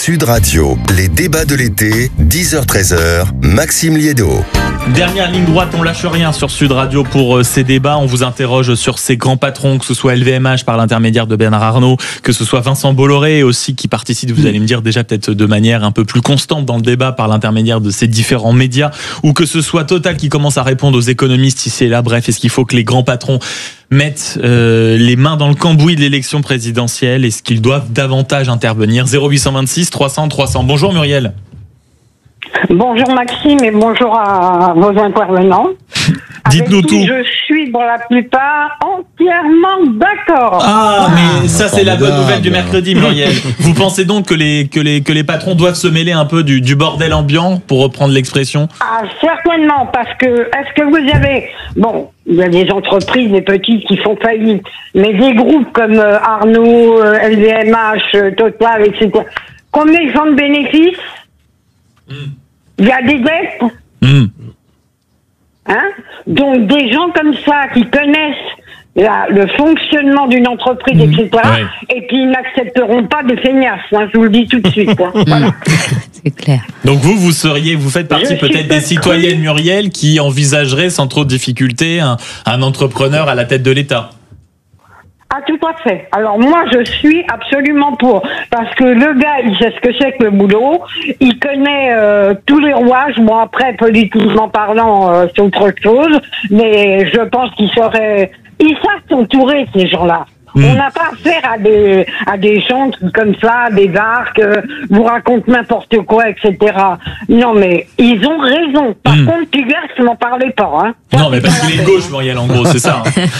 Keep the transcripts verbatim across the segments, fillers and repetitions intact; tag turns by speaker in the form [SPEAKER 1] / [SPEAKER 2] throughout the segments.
[SPEAKER 1] Sud Radio, les débats de l'été, dix heures treize heures, Maxime Liédo.
[SPEAKER 2] Dernière ligne droite, on lâche rien sur Sud Radio pour euh, ces débats. On vous interroge sur ces grands patrons, que ce soit L V M H par l'intermédiaire de Bernard Arnault, que ce soit Vincent Bolloré aussi qui participe, vous allez me dire déjà peut-être de manière un peu plus constante dans le débat par l'intermédiaire de ces différents médias, ou que ce soit Total qui commence à répondre aux économistes ici et là. Bref, est-ce qu'il faut que les grands patrons mettent euh, les mains dans le cambouis de l'élection présidentielle? Est-ce qu'ils doivent davantage intervenir? Zéro huit cent vingt-six trois cents trois cents. Bonjour Muriel.
[SPEAKER 3] Bonjour Maxime et bonjour à vos intervenants.
[SPEAKER 2] Dites-nous tout.
[SPEAKER 3] Je suis pour la plupart entièrement d'accord.
[SPEAKER 2] Ah, mais ça c'est la bonne nouvelle du mercredi, Muriel. Vous pensez donc que les que les que les patrons doivent se mêler un peu du, du bordel ambiant, pour reprendre l'expression?
[SPEAKER 3] Ah, certainement, parce que est-ce que vous avez bon, il y a des entreprises, des petites qui font faillite, mais des groupes comme euh, Arnault, euh, L V M H, euh, Total, et cetera. Combien ils font de bénéfices? Mm. Il y a des dettes.
[SPEAKER 2] Mm.
[SPEAKER 3] Hein? Donc des gens comme ça qui connaissent la, le fonctionnement d'une entreprise, mmh. et cetera. Ouais. Et puis ils n'accepteront pas des feignasses. Hein, je vous le dis tout de suite. Quoi. Voilà.
[SPEAKER 4] C'est clair.
[SPEAKER 2] Donc vous, vous seriez, vous faites partie je peut-être des citoyennes, Muriel, qui envisageraient sans trop de difficulté un, un entrepreneur à la tête de l'État.
[SPEAKER 3] Ah, tout à fait. Alors moi, je suis absolument pour, parce que le gars, il sait ce que c'est que le boulot, il connaît euh, tous les rouages. Bon, après, politiquement parlant, euh, c'est autre chose, mais je pense qu'il serait, ils savent s'entourer, ces gens-là. Mmh. On n'a pas affaire à des à des gens qui, comme ça, des arcs, euh, vous racontent n'importe quoi, et cetera. Non, mais ils ont raison. Par mmh. contre, Pugas, ne m'en parlez pas. Hein. Ça,
[SPEAKER 2] non, mais parce qu'il est de gauche, Muriel, en gros, c'est ça. Hein.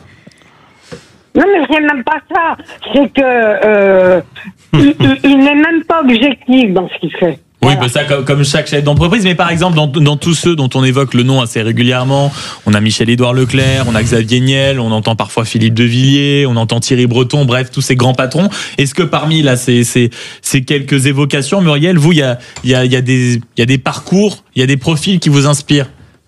[SPEAKER 3] Non, mais c'est même pas ça. C'est que euh, il, il, il n'est même pas objectif dans ce qu'il fait.
[SPEAKER 2] Oui,
[SPEAKER 3] voilà.
[SPEAKER 2] bah ça, comme, comme chaque chef d'entreprise. Mais par exemple, dans, dans tous ceux dont on évoque le nom assez régulièrement, on a Michel-Édouard Leclerc, on a Xavier Niel, on entend parfois Philippe de Villiers, on entend Thierry Breton, bref, tous ces grands patrons. Est-ce que parmi là, ces, ces, ces quelques évocations, Muriel, vous, il y a, y, a, y, a des, y a des parcours, il y a des profils qui vous inspirent?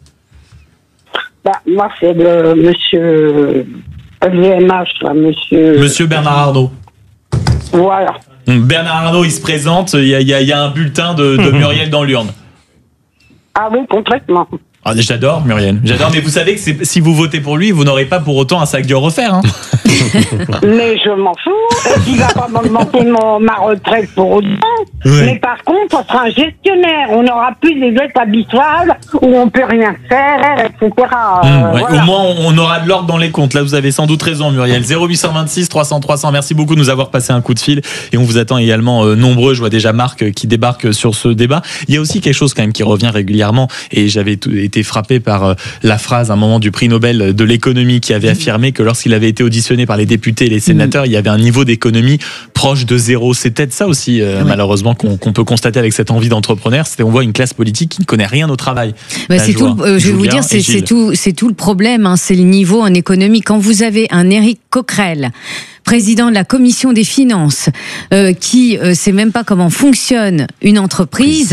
[SPEAKER 3] Bah, moi, c'est le monsieur... L V M H, là, monsieur...
[SPEAKER 2] Monsieur Bernard Arnault.
[SPEAKER 3] Voilà.
[SPEAKER 2] Bernard Arnault, il se présente, il y a, il y a, il y a un bulletin de, de Muriel dans l'urne.
[SPEAKER 3] Ah oui, complètement.
[SPEAKER 2] Ah, j'adore Muriel, j'adore, mais vous savez que c'est, si vous votez pour lui, vous n'aurez pas pour autant un sac Dior offert. Hein.
[SPEAKER 3] Mais je m'en fous, il va pas m'augmenter mon, ma retraite pour autant. Ouais. Mais par contre, on sera un gestionnaire, on n'aura plus des dettes habituelles où on peut rien faire, et cetera.
[SPEAKER 2] Mmh,
[SPEAKER 3] euh,
[SPEAKER 2] ouais.
[SPEAKER 3] voilà.
[SPEAKER 2] Au moins, on aura de l'ordre dans les comptes. Là, vous avez sans doute raison, Muriel. Zéro huit cent vingt-six trois cents trois cents. Merci beaucoup de nous avoir passé un coup de fil et on vous attend également euh, nombreux. Je vois déjà Marc euh, qui débarque sur ce débat. Il y a aussi quelque chose quand même qui revient régulièrement et j'avais t- été frappé par euh, la phrase à un moment du prix Nobel de l'économie qui avait affirmé que lorsqu'il avait été auditionné par les députés et les sénateurs, mmh. il y avait un niveau d'économie proche de zéro. C'est peut-être ça aussi, euh, oui. malheureusement, qu'on, qu'on peut constater avec cette envie d'entrepreneur. C'est on voit une classe politique qui ne connaît rien au travail.
[SPEAKER 4] Bah, c'est tout, euh, je vais vous dire, c'est, c'est, tout, c'est tout le problème. Hein, c'est le niveau en économie. Quand vous avez un Éric Coquerel, président de la commission des finances, euh, qui ne euh, sait même pas comment fonctionne une entreprise,